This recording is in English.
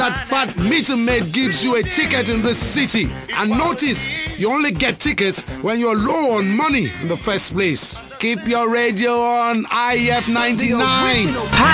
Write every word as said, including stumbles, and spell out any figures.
that fat meter maid gives you a ticket in this city. And notice, you only get tickets when you're low on money in the first place. Keep your radio on I F ninety-nine.